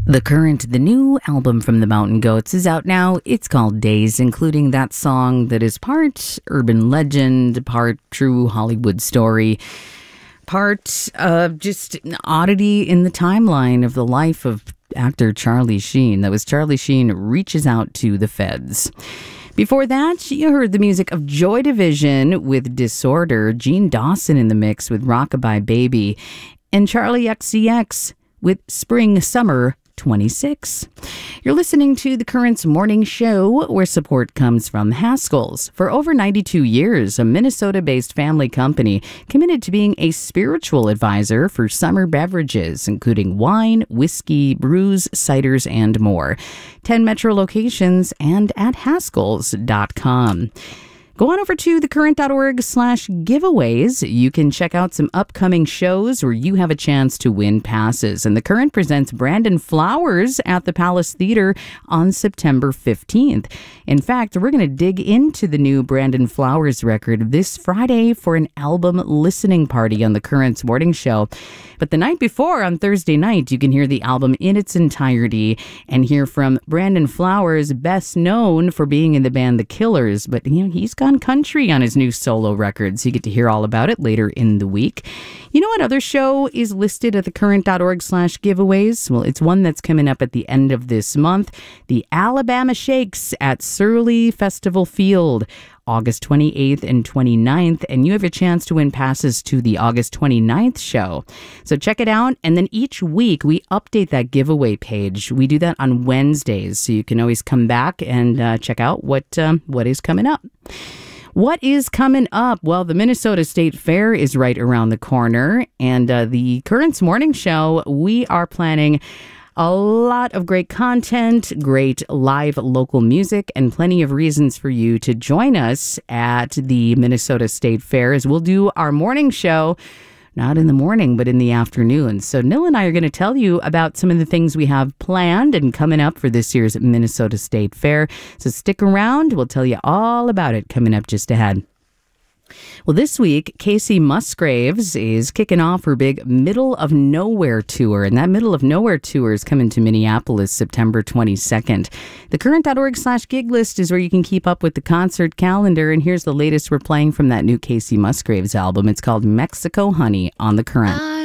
The new album from the Mountain Goats is out now. It's called Days, including that song that is part urban legend, part true Hollywood story, part just an oddity in the timeline of the life of actor Charlie Sheen. That was Charlie Sheen Reaches Out to the Feds. Before that, you heard the music of Joy Division with Disorder, Gene Dawson in the mix with Rockabye Baby, and Charlie XCX with Spring Summer 26. You're listening to the Currents Morning Show, where support comes from Haskell's. For over 92 years, a Minnesota-based family company committed to being a spiritual advisor for summer beverages, including wine, whiskey, brews, ciders, and more. 10 metro locations and at haskells.com. Go on over to thecurrent.org/giveaways. You can check out some upcoming shows where you have a chance to win passes. And The Current presents Brandon Flowers at the Palace Theater on September 15th. In fact, we're going to dig into the new Brandon Flowers record this Friday for an album listening party on The Current's morning show. But the night before, on Thursday night, you can hear the album in its entirety and hear from Brandon Flowers, best known for being in the band The Killers. But, he's gone country on his new solo record, so you get to hear all about it later in the week. You know what other show is listed at thecurrent.org/giveaways? Well, it's one that's coming up at the end of this month. The Alabama Shakes at Surly Festival Field, August 28th and 29th, and you have a chance to win passes to the August 29th show. So check it out, and then each week we update that giveaway page. We do that on Wednesdays, so you can always come back and check out what is coming up. What is coming up? Well, the Minnesota State Fair is right around the corner, and the Currents Morning Show, we are planning a lot of great content, great live local music, and plenty of reasons for you to join us at the Minnesota State Fair as we'll do our morning show, not in the morning, but in the afternoon. So Nil and I are going to tell you about some of the things we have planned and coming up for this year's Minnesota State Fair. So stick around. We'll tell you all about it coming up just ahead. Well, this week, Kacey Musgraves is kicking off her big Middle of Nowhere tour, and that Middle of Nowhere tour is coming to Minneapolis September 22nd. Thecurrent.org/gig list is where you can keep up with the concert calendar, and here's the latest we're playing from that new Kacey Musgraves album. It's called Mexico Honey on The Current.